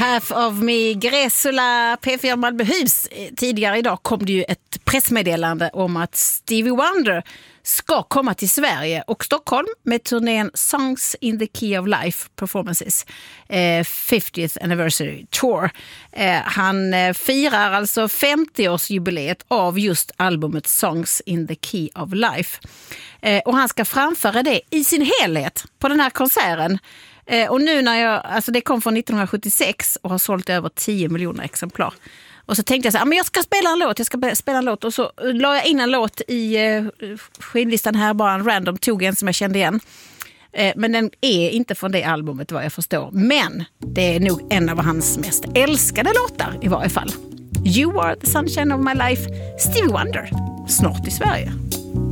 Half of Me, Gräsula, P4 Malmöhus. Tidigare idag kom det ju ett pressmeddelande om att Stevie Wonder ska komma till Sverige och Stockholm med turnén Songs in the Key of Life Performances 50th Anniversary Tour. Han firar alltså 50-årsjubileet av just albumet Songs in the Key of Life. Och han ska framföra det i sin helhet på den här konserten. Och nu när det kom från 1976 och har sålt över 10 miljoner exemplar. Och så tänkte jag så här, men jag ska spela en låt. Och så la jag in en låt i skivlistan här, bara en random, tog en som jag kände igen. Men den är inte från det albumet vad jag förstår. Men det är nog en av hans mest älskade låtar i varje fall. You Are the Sunshine of My Life, Stevie Wonder, snart i Sverige.